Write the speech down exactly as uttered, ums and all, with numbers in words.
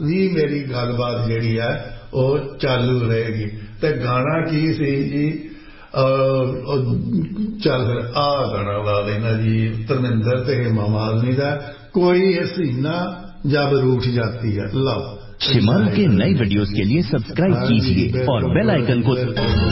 भी मेरी गलबात जिहड़ी है वो चालू रहेगी। ते गाना की सी जी, चल फिर आ गाना ला लेना जी, धर्मिंदर ते हेमा मालिनी दा कोई हसीना जब रूठ जाती है। लो शिमारू के नए वीडियोस के लिए सब्सक्राइब कीजिए और बेल आइकन को